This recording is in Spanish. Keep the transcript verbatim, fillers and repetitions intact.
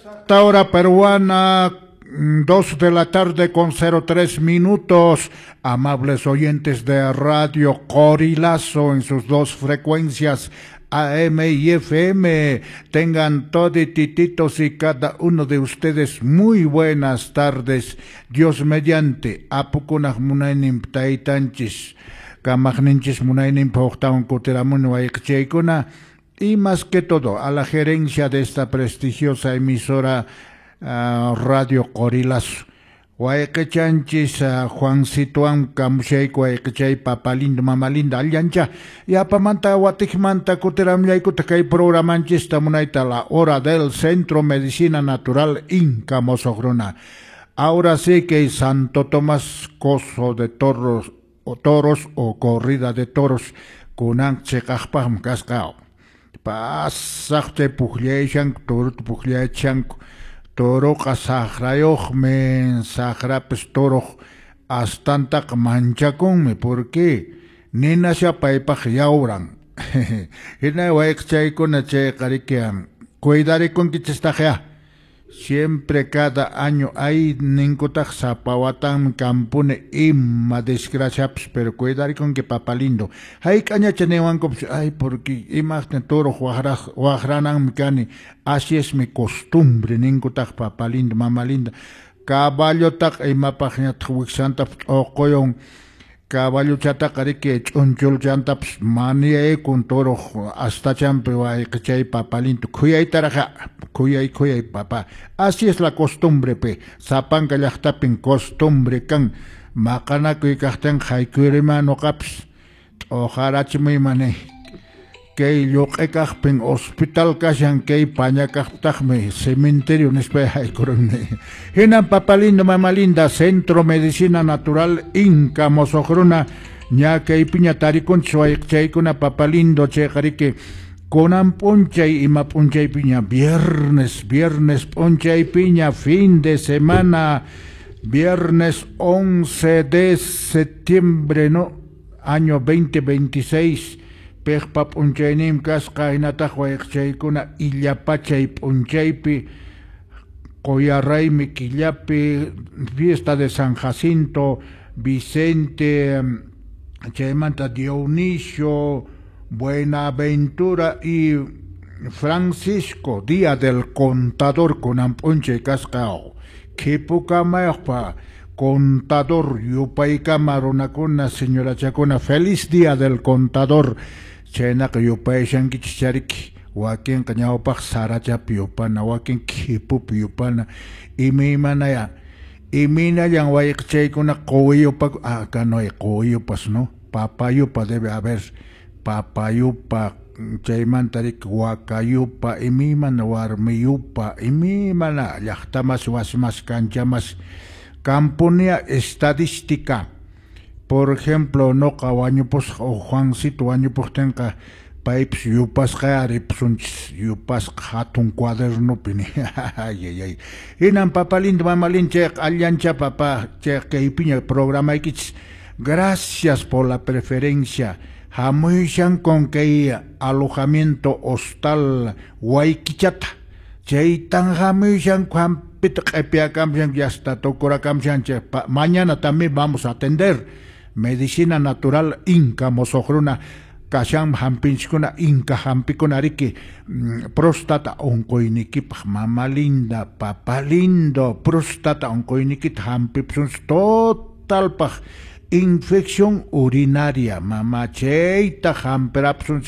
Esta hora peruana, dos de la tarde con cero tres minutos. Amables oyentes de Radio Corilazo en sus dos frecuencias, A M y F M, tengan todititos y cada uno de ustedes muy buenas tardes. Dios mediante, apukunaj munaynim taitanchis, kamajninchis munaynim pohtaun kutiramun waikcheikuna. Y más que todo, a la gerencia de esta prestigiosa emisora uh, Radio Corilazo. Huayquechanchis uh, Juancito Amcamsheik, Huayquechay, Papalindo, Mamalinda, Allancha, y apamanta, Huatigmanta, Cuteramyaicutakay, programanchis, tamunaita, la hora del Centro Medicina Natural Inca Mosogrona. Ahora sí que Santo Tomás, coso de toros o toros o corrida de toros, Kunan Chekajpam Cascao. Pasakte puhliachan, torut puhliachan, toro kasahrayoch men sahrapes toro astantak manchakon, ¿por qué? Nina se apaipa yauran. Hina waikchay con ache karikiam. Cuidare con kichestajea. Siempre cada año hay ninkotak zapawatan campune imma desgraciaps, pero cuidar con que papalindo. Hay caña chanewan cops, ay, porque imagen toro huajranan micani. Así es mi costumbre, ninkotak papalindo, mamalinda. Caballo tak ima página twiksanta o coyon. Caballo chatakari que chunchul chantaps mania con toro hasta champewa que chay papalindo. Cuyay taraja. Cuyay, cuyay, papá. Así es la costumbre, pe. Sapan kalachtapin costumbre kan. Makana kuy kahtan haykürima no kaps. Ojarachmi mane. Kay yokekahpin hospital kashan kay pañakahtajme cementerio nespe haykurunne. Hinan papalindo mamalinda, Centro Medicina Natural Inca Mosogrona. Ña kay piña tarikun chuaychaykuna papalindo chejarike. Conan ponchay y ma ponchay piña, viernes, viernes ponchay piña, fin de semana, viernes once de septiembre, ¿no? Año veinte veintiséis, pejpa ponchay nim casca inatajhuaychaykuna, illapachay ponchaypi, Coyarray Miquillapi, fiesta de San Jacinto, Vicente, chaymanta Dionisio, Buenaventura y Francisco, Día del Contador con Amponche y Cascao. Que poca mayopa, contador, yupa y camarona con la señora Chacona. Feliz Día del Contador. Chena que yupa y shankichichariki. Wakin cañaopa saracha piopana, wakin kipu piopana. Y mi manaya. Y mina yang waik chay con a coyopa. Ah, acá no hay coyopas, ¿no? Papayupa debe haber. Papayupa, chaymantarik wakayupa, imiman warmiyupa, imimana, llaqtamas wasmas kanchamas, camponia estadística. Por ejemplo, no kawañupos o Juancito wañupos tenka paips yupas kayaripsunchis, yupas hatun cuaderno pini. Ay, ay, ay. Hinan papalindo mamalin chek allancha papa, chek keipiña programa ikich. Gracias por la preferencia. Hamuishan con que alojamiento hostal Huayquichata. Cheitan hamuishan cuan pitaqepia kamshan ya está tokora kamshan. Mañana también vamos a atender medicina natural Inca Mosogrona. Kashan hampinchkuna Inca hampikunariki próstata onkoinikip mamalinda papalindo próstata onkoinikip hampipsuns total paj. Infección urinaria, mama cheita, hamperapsun